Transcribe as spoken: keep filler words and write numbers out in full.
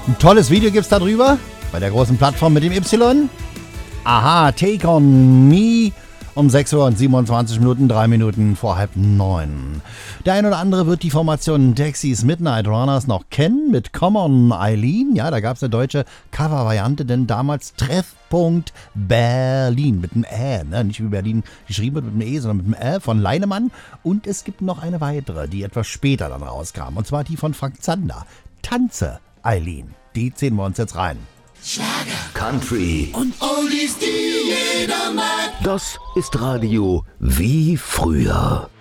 Ein tolles Video gibt's da drüber, bei der großen Plattform mit dem Y. Aha, Take on Me um sechs Uhr und siebenundzwanzig Minuten, drei Minuten vor halb neun. Der ein oder andere wird die Formation Dexys Midnight Runners noch kennen mit Come on Eileen. Ja, da gab es eine deutsche Cover-Variante, denn damals Treffpunkt Berlin mit einem Ä, ne? Nicht wie Berlin geschrieben wird mit einem E, sondern mit einem Ä von Leinemann. Und es gibt noch eine weitere, die etwas später dann rauskam, und zwar die von Frank Zander. Tanze Eileen. Die ziehen wir uns jetzt rein. Schlager, Country und Oldies, die jeder mag. Das ist Radio wie früher.